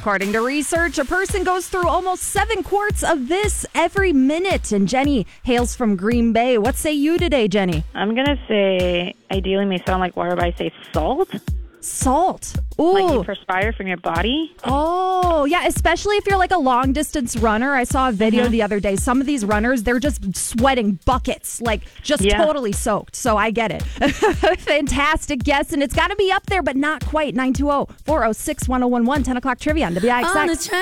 According to research, a person goes through almost 7 quarts of this every minute. And Jenny hails from Green Bay. What say you today, Jenny? I'm going to say, ideally may sound like water, but I say salt. Salt. Ooh. Like you perspire from your body. Oh, yeah, especially if you're like a long distance runner. I saw a video the other day. Some of these runners, they're just sweating buckets, like just totally soaked. So I get it. Fantastic guess. And it's got to be up there, but not quite. 920-406-1011, 10 o'clock trivia on WIXX.